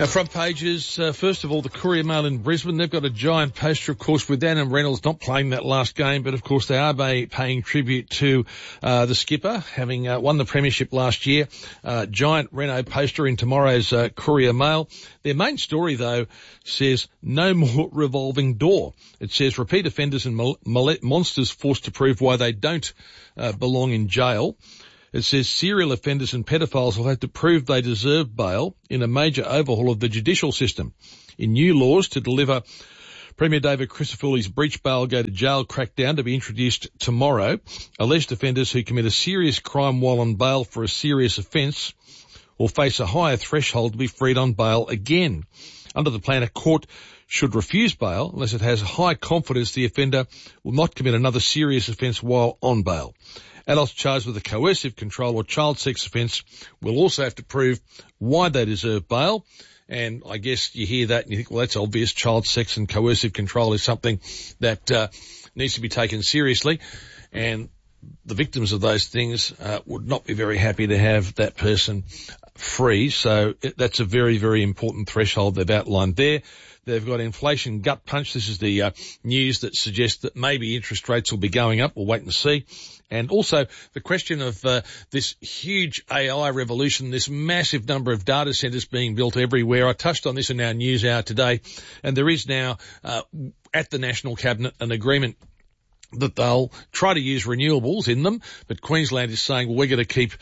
Our front pages, first of all, the Courier Mail in Brisbane. They've got a giant poster, of course, with Dan and Reynolds not playing that last game, but of course they are paying tribute to the skipper, having won the premiership last year. Giant Renault poster in tomorrow's Courier Mail. Their main story, though, says no more revolving door. It says repeat offenders and monsters forced to prove why they don't belong in jail. It says serial offenders and pedophiles will have to prove they deserve bail in a major overhaul of the judicial system. In new laws to deliver Premier David Crisafulli's breach bail go to jail crackdown to be introduced tomorrow, alleged offenders who commit a serious crime while on bail for a serious offence will face a higher threshold to be freed on bail again. Under the plan, a court should refuse bail unless it has high confidence the offender will not commit another serious offence while on bail. Adults charged with a coercive control or child sex offence will also have to prove why they deserve bail. And I guess you hear that and you think, well, that's obvious. Child sex and coercive control is something that needs to be taken seriously. And the victims of those things would not be very happy to have that person free. So that's a very, very important threshold they've outlined there. They've got inflation gut punch. This is the news that suggests that maybe interest rates will be going up. We'll wait and see. And also the question of this huge AI revolution, this massive number of data centres being built everywhere. I touched on this in our news hour today, and there is now at the National Cabinet an agreement that they'll try to use renewables in them, but Queensland is saying, well, we're going to keep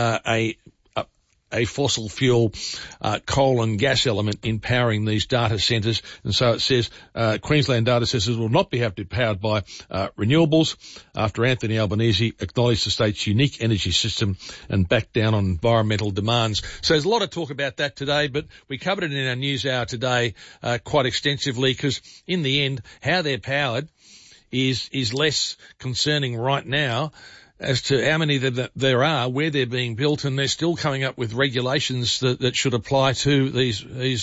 a fossil fuel coal and gas element in powering these data centres. And so it says Queensland data centres will not have to be powered by renewables after Anthony Albanese acknowledged the state's unique energy system and backed down on environmental demands. So there's a lot of talk about that today, but we covered it in our news hour today quite extensively because in the end, how they're powered is less concerning right now as to how many there are, where they're being built, and they're still coming up with regulations that should apply to these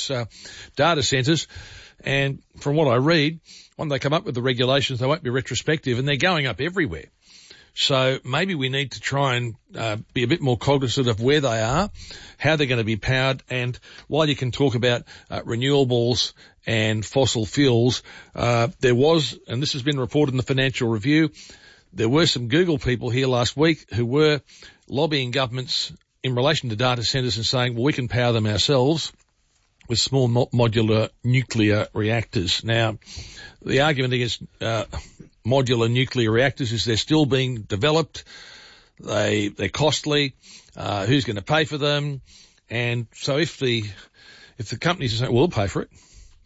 data centres. And from what I read, when they come up with the regulations, they won't be retrospective, and they're going up everywhere. So maybe we need to try and be a bit more cognizant of where they are, how they're going to be powered, and while you can talk about renewables and fossil fuels, there was, and this has been reported in the Financial Review, there were some Google people here last week who were lobbying governments in relation to data centres and saying, well, we can power them ourselves with small modular nuclear reactors. Now, the argument against modular nuclear reactors is they're still being developed, they're costly, who's going to pay for them? And so if the companies are saying, well, we'll pay for it,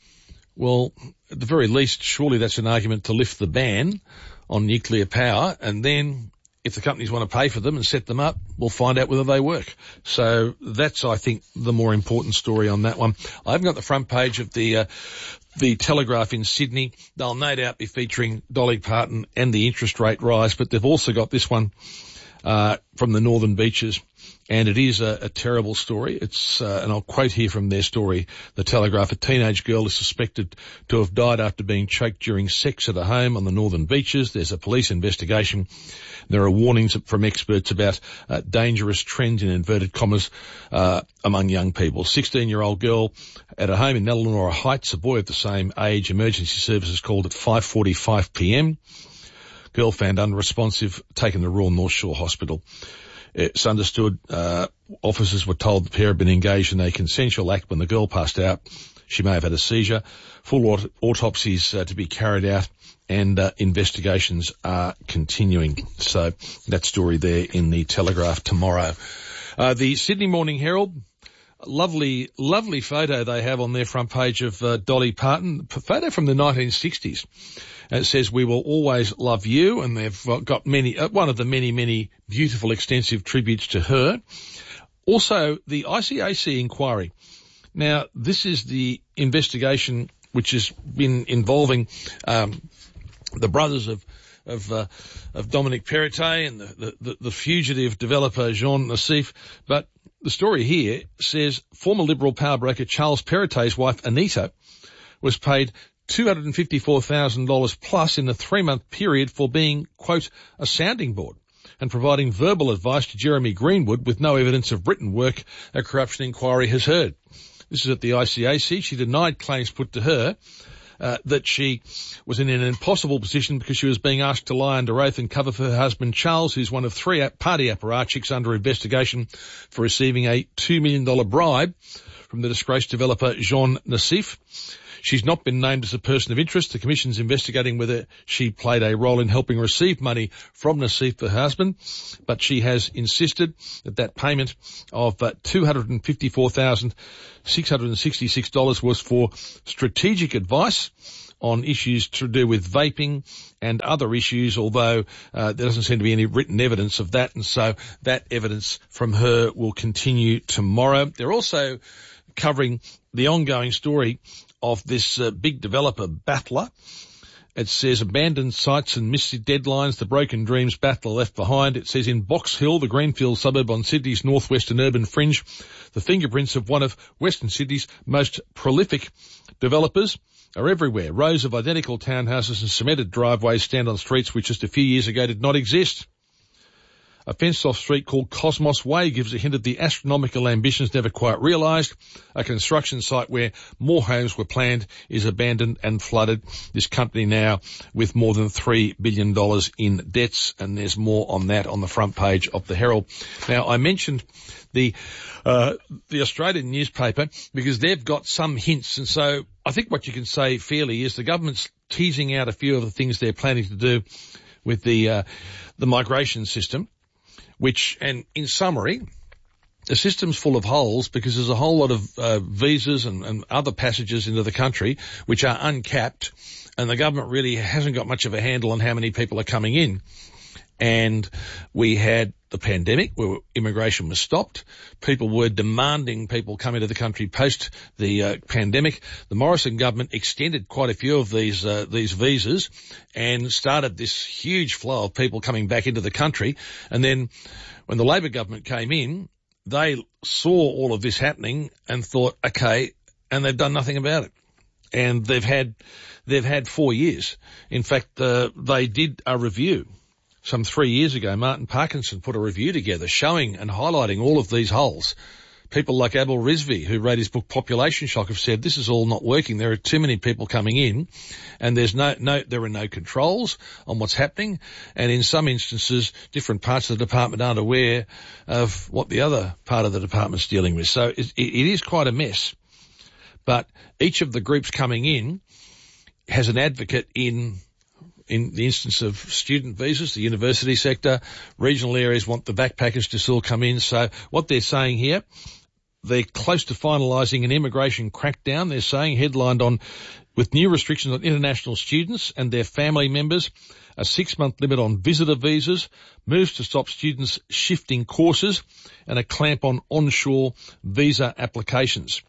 well, at the very least, surely that's an argument to lift the ban on nuclear power, and then if the companies want to pay for them and set them up, we'll find out whether they work. So that's, I think, the more important story on that one. I haven't got the front page of the Telegraph in Sydney. They'll no doubt be featuring Dolly Parton and the interest rate rise, but they've also got this one from the Northern Beaches. And it is a terrible story. It's, and I'll quote here from their story, the Telegraph, a teenage girl is suspected to have died after being choked during sex at a home on the Northern Beaches. There's a police investigation. There are warnings from experts about dangerous trends in inverted commas among young people. 16-year-old girl at a home in Eleanor Heights, a boy of the same age. Emergency services called at 5:45 p.m. Girl found unresponsive, taken to Royal North Shore Hospital. It's understood officers were told the pair had been engaged in a consensual act when the girl passed out. She may have had a seizure. Full autopsies to be carried out, and investigations are continuing. So that story there in the Telegraph tomorrow. The Sydney Morning Herald, lovely photo they have on their front page of Dolly Parton, a photo from the 1960s. And it says, we will always love you. And they've got one of the many beautiful extensive tributes to her. Also, the ICAC inquiry. Now, this is the investigation which has been involving the brothers of Dominic Perrottet and the fugitive developer Jean Nassif. But the story here says former Liberal power broker Charles Perrottet's wife Anita was paid $254,000 plus in the 3-month period for being, quote, a sounding board and providing verbal advice to Jeremy Greenwood with no evidence of written work a corruption inquiry has heard. This is at the ICAC. She denied claims put to her that she was in an impossible position because she was being asked to lie under oath and cover for her husband Charles, who's one of 3 party apparatchiks under investigation for receiving a $2 million bribe from the disgraced developer Jean Nassif. She's not been named as a person of interest. The Commission's investigating whether she played a role in helping receive money from Nassif for her husband, but she has insisted that payment of $254,666 was for strategic advice on issues to do with vaping and other issues, although there doesn't seem to be any written evidence of that, and so that evidence from her will continue tomorrow. They're also covering the ongoing story of this big developer, Battler. It says abandoned sites and missed deadlines, the broken dreams Battler left behind. It says in Box Hill, the greenfield suburb on Sydney's northwestern urban fringe, the fingerprints of one of Western Sydney's most prolific developers are everywhere. Rows of identical townhouses and cemented driveways stand on streets which just a few years ago did not exist. A fenced-off street called Cosmos Way gives a hint of the astronomical ambitions never quite realised. A construction site where more homes were planned is abandoned and flooded. This company now with more than $3 billion in debts, and there's more on that on the front page of the Herald. Now, I mentioned the Australian newspaper because they've got some hints, and so I think what you can say fairly is the government's teasing out a few of the things they're planning to do with the migration system. Which, and in summary, the system's full of holes because there's a whole lot of visas and other passages into the country which are uncapped, and the government really hasn't got much of a handle on how many people are coming in. And we had the pandemic where immigration was stopped. People were demanding people come into the country post the pandemic. The Morrison government extended quite a few of these visas and started this huge flow of people coming back into the country. And then when the Labor government came in, they saw all of this happening and thought, okay, and they've done nothing about it. And they've had 4 years. In fact, they did a review. Some 3 years ago, Martin Parkinson put a review together showing and highlighting all of these holes. People like Abel Rizvi, who wrote his book Population Shock, have said this is all not working. There are too many people coming in, and there are no controls on what's happening. And in some instances, different parts of the department aren't aware of what the other part of the department's dealing with. So it is quite a mess. But each of the groups coming in has an advocate in the instance of student visas, the university sector. Regional areas want the backpackers to still come in. So what they're saying here, they're close to finalising an immigration crackdown. They're saying, headlined on, with new restrictions on international students and their family members, a 6-month limit on visitor visas, moves to stop students shifting courses, and a clamp on onshore visa applications.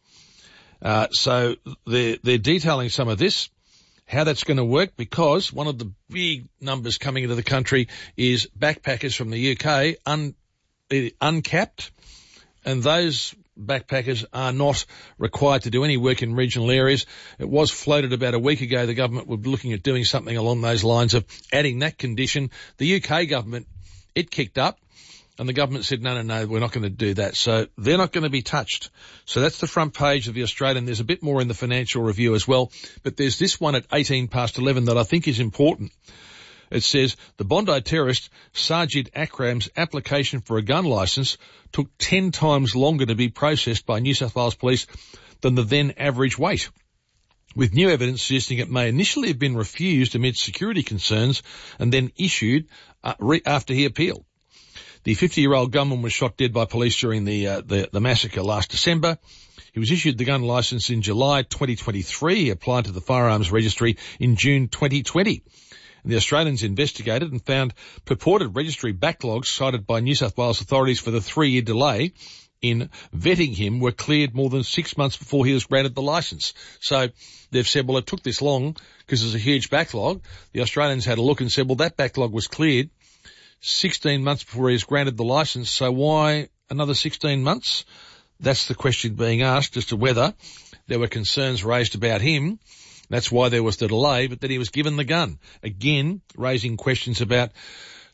So they're detailing some of this, how that's going to work, because one of the big numbers coming into the country is backpackers from the UK, uncapped, and those backpackers are not required to do any work in regional areas. It was floated about a week ago the government would be looking at doing something along those lines of adding that condition. The UK government, it kicked up, and the government said, no, we're not going to do that. So they're not going to be touched. So that's the front page of the Australian. There's a bit more in the Financial Review as well. But there's this one at 11 that I think is important. It says, the Bondi terrorist Sajid Akram's application for a gun licence took 10 times longer to be processed by New South Wales Police than the then average wait, with new evidence suggesting it may initially have been refused amid security concerns and then issued after he appealed. The 50-year-old gunman was shot dead by police during the massacre last December. He was issued the gun licence in July 2023. He applied to the Firearms Registry in June 2020. And the Australians investigated and found purported registry backlogs cited by New South Wales authorities for the 3-year delay in vetting him were cleared more than 6 months before he was granted the licence. So they've said, well, it took this long because there's a huge backlog. The Australians had a look and said, well, that backlog was cleared 16 months before he was granted the licence, so why another 16 months? That's the question being asked as to whether there were concerns raised about him. That's why there was the delay, but that he was given the gun. Again, raising questions about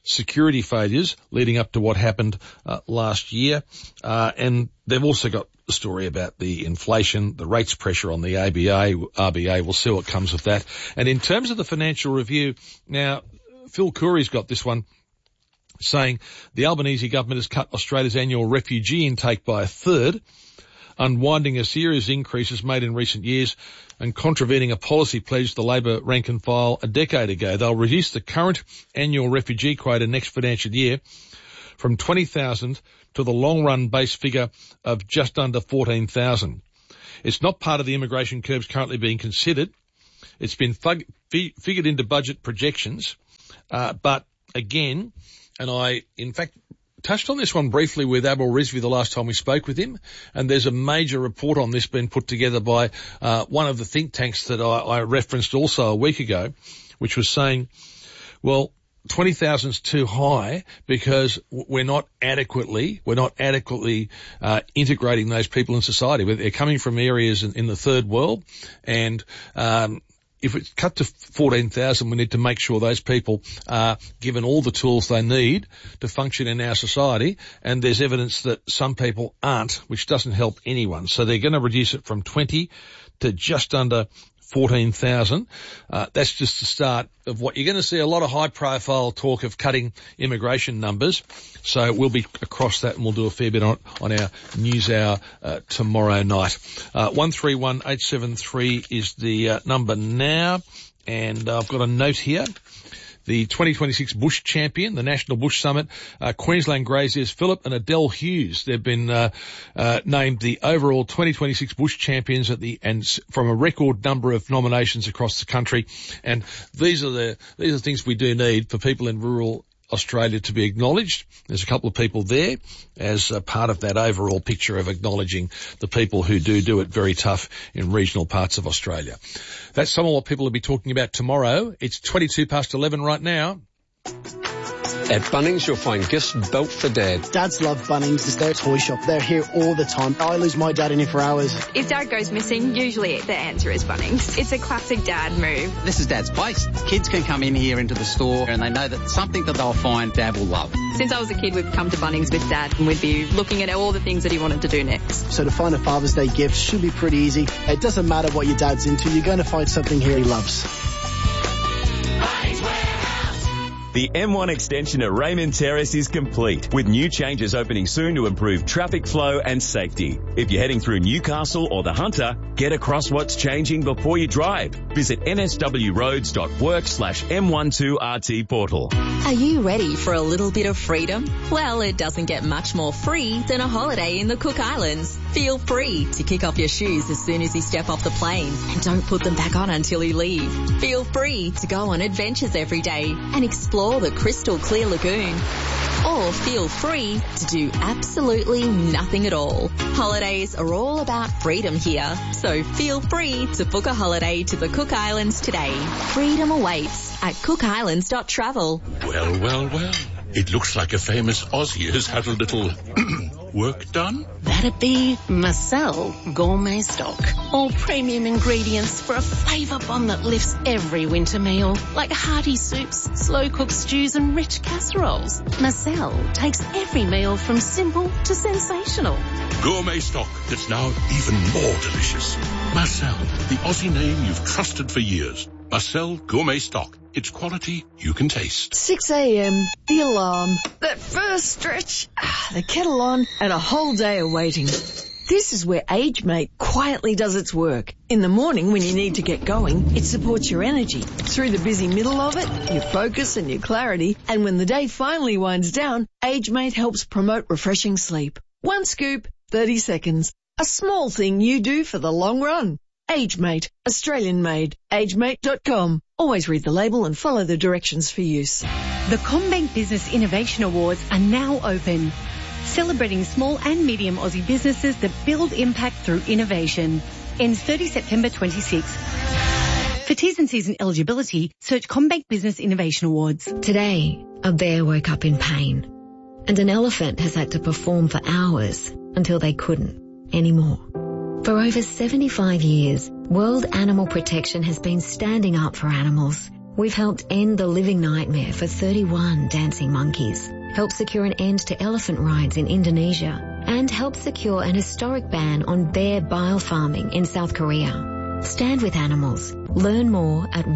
security failures leading up to what happened last year. And they've also got the story about the inflation, the rates pressure on the RBA. We'll see what comes of that. And in terms of the Financial Review, now, Phil Coorey's got this one, saying the Albanese government has cut Australia's annual refugee intake by a third, unwinding a series of increases made in recent years and contravening a policy pledge the Labor rank and file a decade ago. They'll reduce the current annual refugee quota next financial year from 20,000 to the long-run base figure of just under 14,000. It's not part of the immigration curbs currently being considered. It's been figured into budget projections, but again, and I, in fact, touched on this one briefly with Admiral Rizvi the last time we spoke with him, and there's a major report on this being put together by one of the think tanks that I referenced also a week ago, which was saying, well, 20,000 is too high because we're not adequately integrating those people in society. They're coming from areas in the third world, and if it's cut to 14,000, we need to make sure those people are given all the tools they need to function in our society. And there's evidence that some people aren't, which doesn't help anyone. So they're going to reduce it from 20 to just under 14,000. That's just the start of what you're going to see. A lot of high profile talk of cutting immigration numbers. So we'll be across that and we'll do a fair bit on our news hour tomorrow night. 131873 is the number now. And I've got a note here. The 2026 Bush Champion, the National Bush Summit, Queensland graziers Phillip and Adele Hughes. They've been named the overall 2026 Bush Champions from a record number of nominations across the country. And these are things we do need for people in rural Australia to be acknowledged. There's a couple of people there as a part of that overall picture of acknowledging the people who do it very tough in regional parts of Australia. That's some of what people will be talking about tomorrow. It's 11:22 right now. At Bunnings, you'll find gifts built for Dad. Dads love Bunnings. It's their toy shop. They're here all the time. I lose my dad in here for hours. If Dad goes missing, usually the answer is Bunnings. It's a classic Dad move. This is Dad's place. Kids can come in here into the store and they know that something that they'll find Dad will love. Since I was a kid, we'd come to Bunnings with Dad and we'd be looking at all the things that he wanted to do next. So to find a Father's Day gift should be pretty easy. It doesn't matter what your dad's into. You're going to find something here he loves. The M1 extension at Raymond Terrace is complete, with new changes opening soon to improve traffic flow and safety. If you're heading through Newcastle or the Hunter, get across what's changing before you drive. Visit nswroads.work/M12RT portal. Are you ready for a little bit of freedom? Well, it doesn't get much more free than a holiday in the Cook Islands. Feel free to kick off your shoes as soon as you step off the plane and don't put them back on until you leave. Feel free to go on adventures every day and explore the crystal clear lagoon. Or feel free to do absolutely nothing at all. Holidays are all about freedom here, so feel free to book a holiday to the Cook Islands today. Freedom awaits at cookislands.travel. Well. It looks like a famous Aussie has had a little work done. That'd be Marcel Gourmet Stock. All premium ingredients for a flavour bomb that lifts every winter meal, like hearty soups, slow-cooked stews and rich casseroles. Marcel takes every meal from simple to sensational. Gourmet stock that's now even more delicious. Marcel, the Aussie name you've trusted for years. Marcel Gourmet Stock. It's quality you can taste. 6 a.m, the alarm, that first stretch, the kettle on, and a whole day of waiting. This is where AgeMate quietly does its work. In the morning when you need to get going, it supports your energy. Through the busy middle of it, your focus and your clarity. And when the day finally winds down, AgeMate helps promote refreshing sleep. One scoop, 30 seconds. A small thing you do for the long run. AgeMate, Australian made. AgeMate.com. Always read the label and follow the directions for use. The CommBank Business Innovation Awards are now open, celebrating small and medium Aussie businesses that build impact through innovation. Ends 30 September 26. For T's and C's and eligibility, search CommBank Business Innovation Awards. Today, a bear woke up in pain, and an elephant has had to perform for hours until they couldn't anymore. For over 75 years, World Animal Protection has been standing up for animals, We've helped end the living nightmare for 31 dancing monkeys, helped secure an end to elephant rides in Indonesia, and helped secure an historic ban on bear bile farming in South Korea. Stand with animals. Learn more at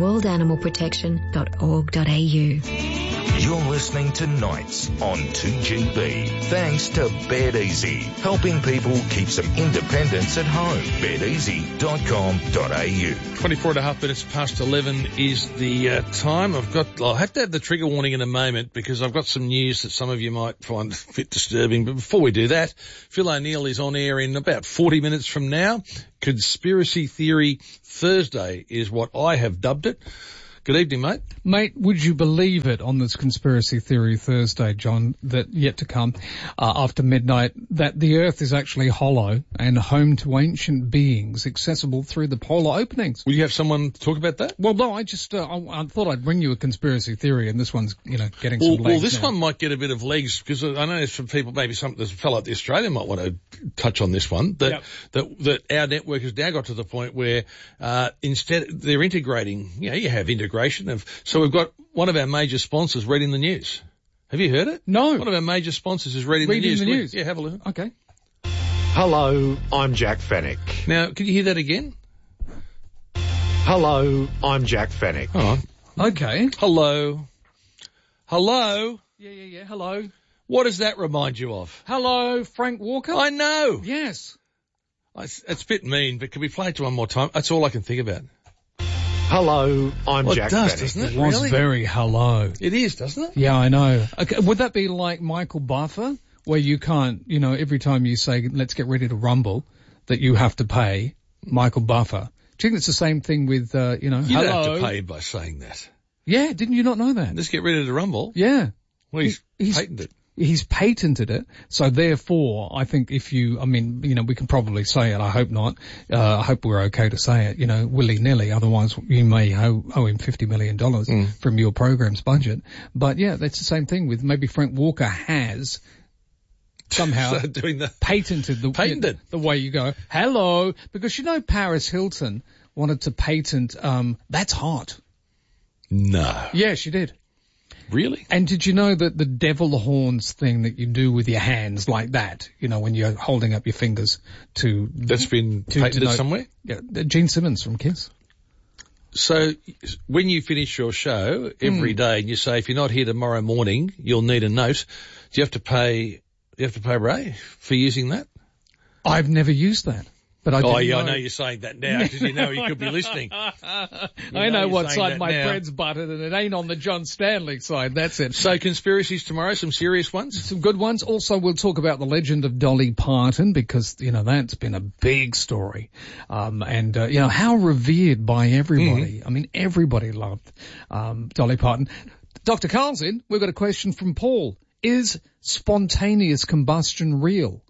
worldanimalprotection.org.au. You're listening to Nights on 2GB. Thanks to BedEasy, helping people keep some independence at home. bedeasy.com.au. 24 and a half minutes past 11 is the time. I'll have to have the trigger warning in a moment because I've got some news that some of you might find a bit disturbing. But before we do that, Phil O'Neill is on air in about 40 minutes from now. Conspiracy Theory Thursday is what I have dubbed it. Good evening, mate. Mate, would you believe it on this Conspiracy Theory Thursday, John, that yet to come after midnight, that the Earth is actually hollow and home to ancient beings accessible through the polar openings? Will you have someone talk about that? Well, no, I just I thought I'd bring you a conspiracy theory, and this one's, getting some legs. Well, this now. one might get a bit of legs because I know for people, maybe there's a fellow at the Australian might want to touch on this one, that our network has now got to the point where instead they're integrating, you have integration so we've got one of our major sponsors reading the news. Have you heard it? No. One of our major sponsors is reading the news. Yeah, have a look. Okay. Hello, I'm Jack Fennick. Now, can you hear that again? Hello, I'm Jack Fennick. Oh, okay. Hello. Yeah. Hello. What does that remind you of? Hello, Frank Walker. I know. Yes. It's a bit mean, but can we play it one more time? That's all I can think about. Hello, I'm Jack Fennick. Doesn't it? It was really? very hello. It is, doesn't it? Yeah, I know. Okay, would that be like Michael Buffer, where you can't, every time you say, let's get ready to rumble, that you have to pay Michael Buffer? Do you think it's the same thing with, You hello? don't have to pay by saying that. Yeah, didn't you not know that? Let's get ready to rumble. Yeah. Well, he's patented it. He's patented it. So therefore, I think we can probably say it. I hope not. I hope we're okay to say it, willy-nilly. Otherwise, you may owe him $50 million from your program's budget. But yeah, that's the same thing with maybe Frank Walker has somehow patented the way you go, hello, because Paris Hilton wanted to patent, that's hot. No. Yeah, she did. Really? And did you know that the devil horns thing that you do with your hands like that, when you're holding up your fingers to... That's been patented somewhere? Yeah, Gene Simmons from Kiss. So when you finish your show every day and you say, if you're not here tomorrow morning, you'll need a note, do you have to pay Ray for using that? I've never used that. But I I know you're saying that now because you know he could be listening. I know what side my bread's buttered, and it ain't on the John Stanley side. That's it. So conspiracies tomorrow, some serious ones? Some good ones. Also, we'll talk about the legend of Dolly Parton because, that's been a big story. And how revered by everybody. I mean, everybody loved Dolly Parton. Dr. Carl's in. We've got a question from Paul. Is spontaneous combustion real?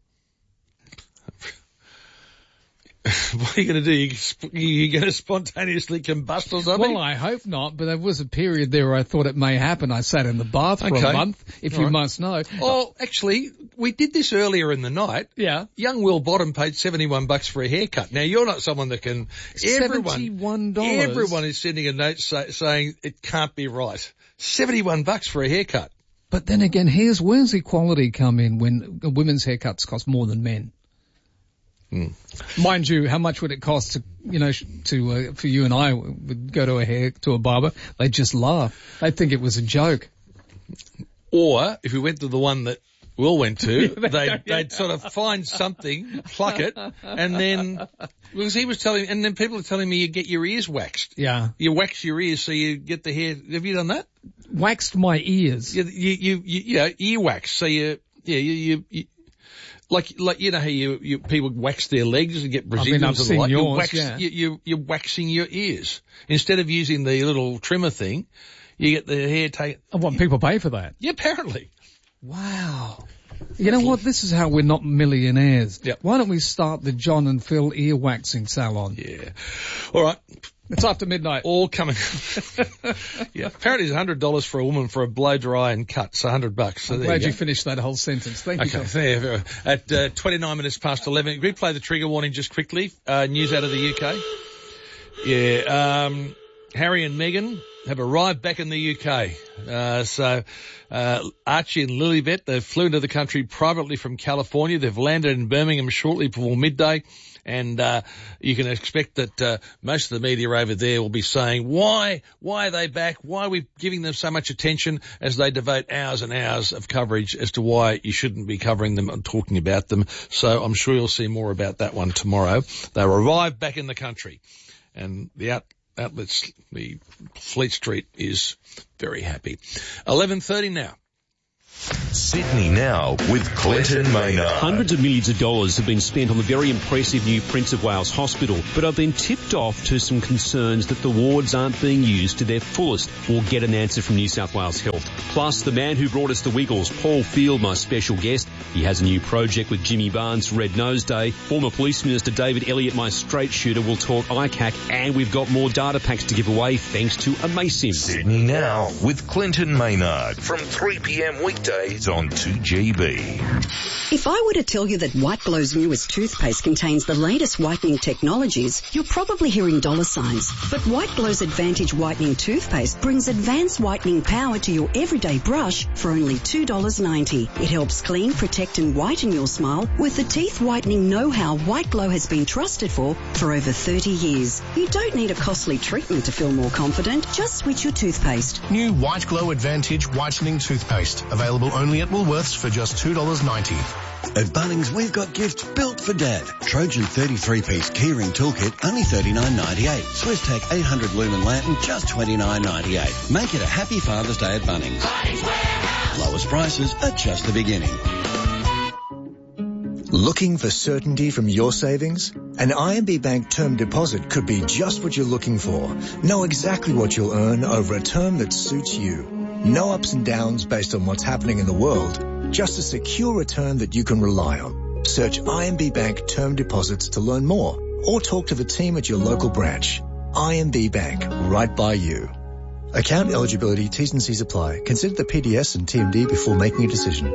What are you going to do? You're going to spontaneously combust or something? Well, I hope not, but there was a period there where I thought it may happen. I sat in the bath for a month, if you must know. Oh, actually, we did this earlier in the night. Yeah. Young Will Bottom paid $71 for a haircut. Now, you're not someone that can... $71? Everyone is sending a note saying it can't be right. $71 for a haircut. But then again, where's equality come in when women's haircuts cost more than men? Mind you, how much would it cost to for you and I would go to a barber? They'd just laugh. They'd think it was a joke. Or if we went to the one that Will went to, they'd sort of find something, pluck it, and then because he was telling, and then people are telling me you get your ears waxed. Yeah, you wax your ears so you get the hair. Have you done that? Waxed my ears. You ear wax. So you. Like how you people wax their legs and get Brazilians and the like. You're waxing your ears. Instead of using the little trimmer thing, you get the hair taken. I want people pay for that. Yeah, apparently. Wow. You know what? This is how we're not millionaires. Yep. Why don't we start the John and Phil ear waxing salon? Yeah. All right. It's after midnight. All coming. Yeah. Apparently it's $100 for a woman for a blow dry and cut. So $100. So I'm glad you finished that whole sentence. Thank you. Okay. At 29 minutes past 11, can we play the trigger warning just quickly? News out of the UK. Yeah. Harry and Meghan have arrived back in the UK. Archie and Lilibet, they've flown to the country privately from California. They've landed in Birmingham shortly before midday. And you can expect that most of the media over there will be saying, why are they back? Why are we giving them so much attention, as they devote hours and hours of coverage as to why you shouldn't be covering them and talking about them. So I'm sure you'll see more about that one tomorrow. They arrived back in the country, and the outlets, the Fleet Street is very happy. 11:30 now. Sydney Now with Clinton Maynard. Hundreds of millions of dollars have been spent on the very impressive new Prince of Wales Hospital, but I've been tipped off to some concerns that the wards aren't being used to their fullest. We'll get an answer from New South Wales Health. Plus, the man who brought us the Wiggles, Paul Field, my special guest. He has a new project with Jimmy Barnes, Red Nose Day. Former Police Minister David Elliott, my straight shooter, will talk ICAC, and we've got more data packs to give away thanks to Amasim. Sydney Now with Clinton Maynard from 3 p.m. weekdays on 2GB. If I were to tell you that White Glow's newest toothpaste contains the latest whitening technologies, you're probably hearing dollar signs. But White Glow's Advantage Whitening Toothpaste brings advanced whitening power to your everyday brush for only $2.90. It helps clean, protect and whiten your smile with the teeth whitening know-how White Glow has been trusted for over 30 years. You don't need a costly treatment to feel more confident. Just switch your toothpaste. New White Glow Advantage Whitening Toothpaste. Available only at Woolworths for just $2.90. At Bunnings, we've got gifts built for Dad. Trojan 33-piece keyring toolkit, only $39.98. SwissTech 800 lumen lantern, just $29.98. Make it a happy Father's Day at Bunnings. Bunnings Warehouse. Lowest prices are just the beginning. Looking for certainty from your savings? An IMB Bank term deposit could be just what you're looking for. Know exactly what you'll earn over a term that suits you. No ups and downs based on what's happening in the world. Just a secure return that you can rely on. Search IMB Bank term deposits to learn more, or talk to the team at your local branch. IMB Bank, right by you. Account eligibility, T's and C's apply. Consider the PDS and TMD before making a decision.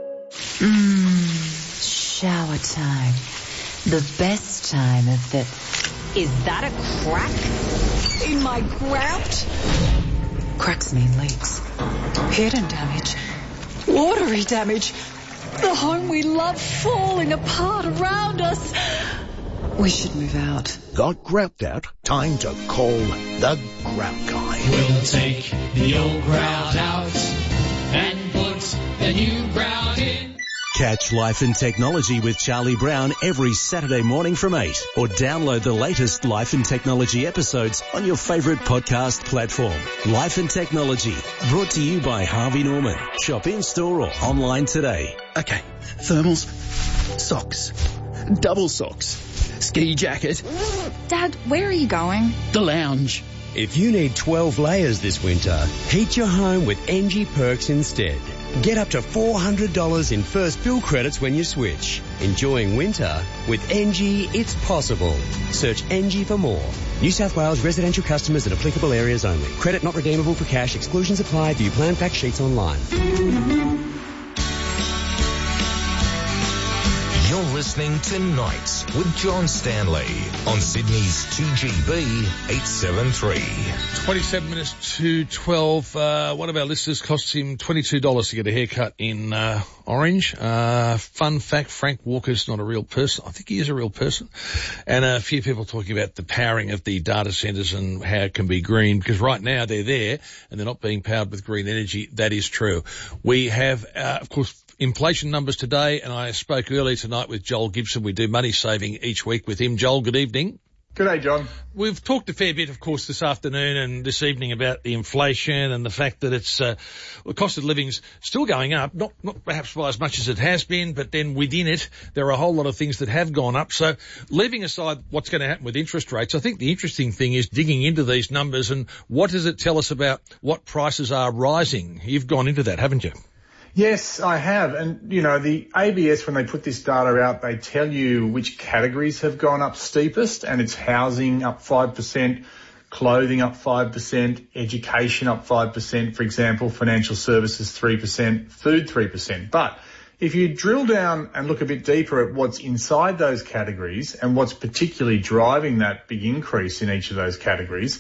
Shower time. The best time of the... Is that a crack in my grout? Cracks mean leaks. Hidden damage. Watery damage. The home we love falling apart around us. We should move out. Got grout out? Time to call the Grout Guy. We'll take the old grout out and put the new grout in. Catch Life and Technology with Charlie Brown every Saturday morning from 8, or download the latest Life and Technology episodes on your favourite podcast platform. Life and Technology, brought to you by Harvey Norman. Shop in-store or online today. Okay, thermals, socks, double socks, ski jacket. Dad, where are you going? The lounge. If you need 12 layers this winter, heat your home with NG Perks instead. Get up to $400 in first fill credits when you switch. Enjoying winter? With NG, it's possible. Search NG for more. New South Wales residential customers in applicable areas only. Credit not redeemable for cash. Exclusions apply. View plan fact sheets online. You're listening to Nights with John Stanley on Sydney's 2GB 873. 27 minutes to 12. One of our listeners costs him $22 to get a haircut in Orange. Fun fact, Frank Walker's not a real person. I think he is a real person. And a few people talking about the powering of the data centres and how it can be green, because right now they're there and they're not being powered with green energy. That is true. We have, of course, inflation numbers today, and I spoke earlier tonight with Joel Gibson. We do money saving each week with him. Joel, good evening. G'day, John. We've talked a fair bit, of course, this afternoon and this evening about the inflation and the fact that it's the cost of living's still going up, not perhaps by as much as it has been, but then within it there are a whole lot of things that have gone up. So leaving aside what's going to happen with interest rates, I think the interesting thing is digging into these numbers and what does it tell us about what prices are rising? You've gone into that, haven't you? Yes, I have. And, you know, the ABS, when they put this data out, they tell you which categories have gone up steepest, and it's housing up 5%, clothing up 5%, education up 5%, for example, financial services 3%, food 3%. But if you drill down and look a bit deeper at what's inside those categories and what's particularly driving that big increase in each of those categories,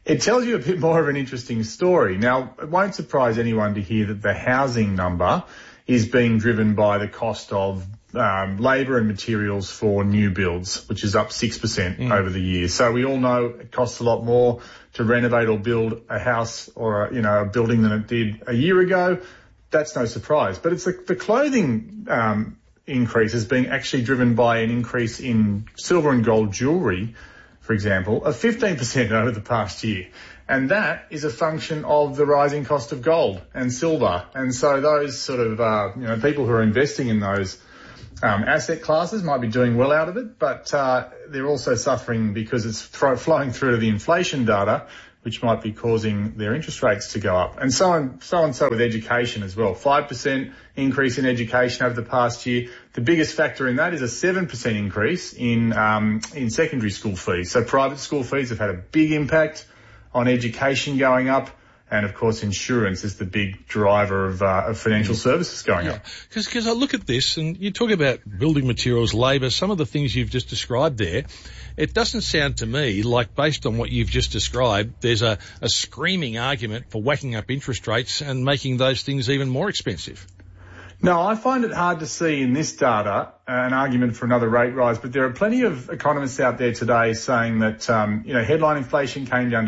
It tells you a bit more of an interesting story. Now, it won't surprise anyone to hear that the housing number is being driven by the cost of labour and materials for new builds, which is up 6% over the year. So we all know it costs a lot more to renovate or build a house or a building than it did a year ago. That's no surprise. But it's the clothing increase is being actually driven by an increase in silver and gold jewellery, for example, of 15% over the past year. And that is a function of the rising cost of gold and silver. And so those sort of, people who are investing in those asset classes might be doing well out of it, but they're also suffering because it's flowing through to the inflation data, which might be causing their interest rates to go up. And so with education as well. 5% increase in education over the past year. The biggest factor in that is a 7% increase in secondary school fees. So private school fees have had a big impact on education going up. And, of course, insurance is the big driver of financial services going up. Because I look at this, and you talk about building materials, labour, some of the things you've just described there, it doesn't sound to me like, based on what you've just described, there's a screaming argument for whacking up interest rates and making those things even more expensive. No, I find it hard to see in this data an argument for another rate rise, but there are plenty of economists out there today saying that, headline inflation came down to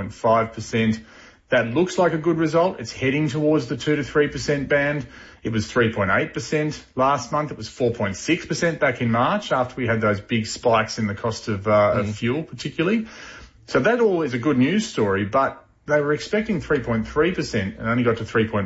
3.5%. That looks like a good result. It's heading towards the 2 to 3% band. It was 3.8% last month. It was 4.6% back in March after we had those big spikes in the cost of fuel particularly. So that all is a good news story, but they were expecting 3.3% and only got to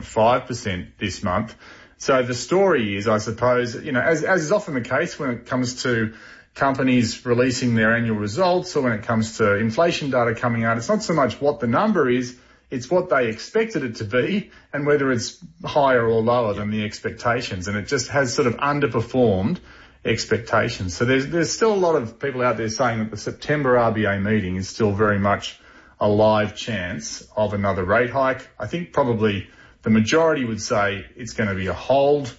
3.5% this month. So the story is, I suppose, as is often the case when it comes to companies releasing their annual results or when it comes to inflation data coming out, it's not so much what the number is, it's what they expected it to be and whether it's higher or lower than the expectations. And it just has sort of underperformed expectations. So there's still a lot of people out there saying that the September RBA meeting is still very much a live chance of another rate hike. I think probably the majority would say it's going to be a hold,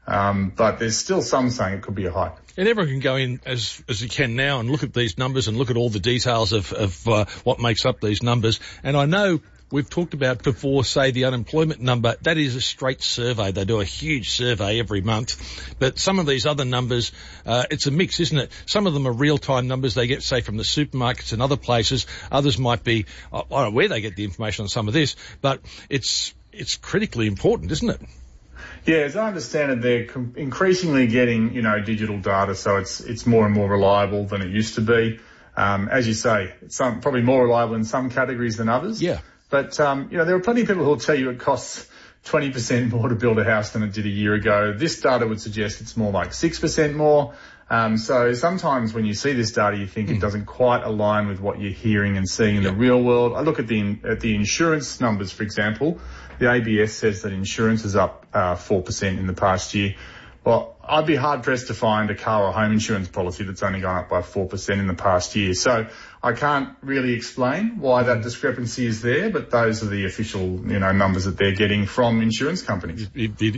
but there's still some saying it could be a hike. And everyone can go in as you can now and look at these numbers and look at all the details of what makes up these numbers. And I know we've talked about before, say, the unemployment number. That is a straight survey. They do a huge survey every month. But some of these other numbers, it's a mix, isn't it? Some of them are real-time numbers they get, say, from the supermarkets and other places. Others might be, I don't know where they get the information on some of this, but it's critically important, isn't it? Yeah, as I understand it, they're increasingly getting, digital data, so it's more and more reliable than it used to be. As you say, it's probably more reliable in some categories than others. Yeah. But, there are plenty of people who will tell you it costs 20% more to build a house than it did a year ago. This data would suggest it's more like 6% more. So sometimes when you see this data, you think it doesn't quite align with what you're hearing and seeing in the real world. I look at the insurance numbers, for example. The ABS says that insurance is up 4% in the past year. Well, I'd be hard-pressed to find a car or home insurance policy that's only gone up by 4% in the past year. So I can't really explain why that discrepancy is there, but those are the official, numbers that they're getting from insurance companies.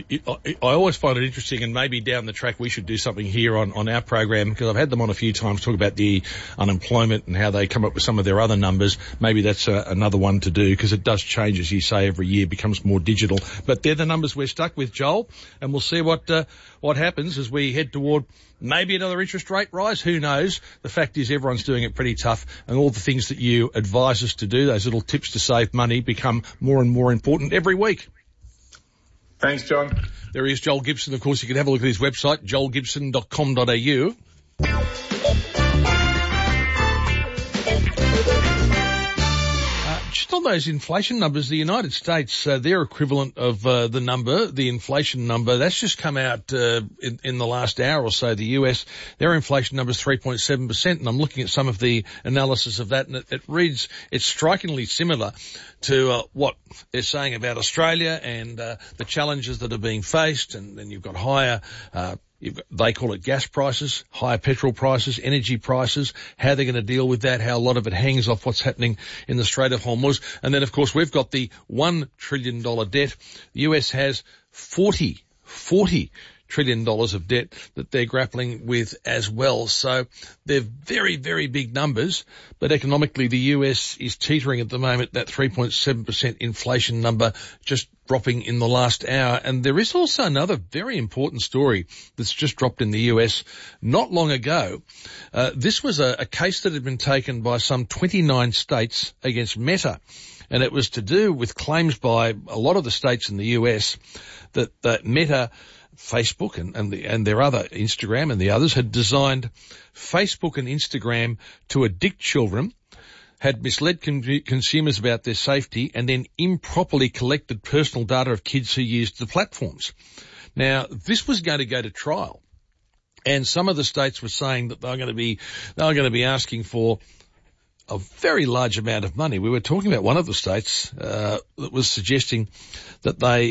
I always find it interesting, and maybe down the track we should do something here on our program, because I've had them on a few times, talk about the unemployment and how they come up with some of their other numbers. Maybe that's another one to do, because it does change, as you say, every year, becomes more digital. But they're the numbers we're stuck with, Joel, and we'll see what happens as we head toward maybe another interest rate rise. Who knows? The fact is everyone's doing it pretty tough, and all the things that you advise us to do, those little tips to save money, become more and more important every week. Thanks, John. There is Joel Gibson. Of course, you can have a look at his website, joelgibson.com.au. Just on those inflation numbers, the United States, their equivalent of the inflation number, that's just come out in the last hour or so. The US, their inflation number is 3.7%, and I'm looking at some of the analysis of that, and it reads, it's strikingly similar to what they're saying about Australia and the challenges that are being faced, and then you've got higher they call it gas prices, higher petrol prices, energy prices, how they're going to deal with that, how a lot of it hangs off what's happening in the Strait of Hormuz. And then, of course, we've got the $1 trillion debt. The US has $40 trillion of debt that they're grappling with as well. So they're very, very big numbers, but economically the US is teetering at the moment, that 3.7% inflation number just dropping in the last hour. And there is also another very important story that's just dropped in the US not long ago. This was a case that had been taken by some 29 states against Meta. And it was to do with claims by a lot of the states in the US that Meta, Facebook and their other, Instagram and the others, had designed Facebook and Instagram to addict children, had misled consumers about their safety, and then improperly collected personal data of kids who used the platforms. Now, this was going to go to trial, and some of the states were saying that they were going to be asking for a very large amount of money. We were talking about one of the states that was suggesting that they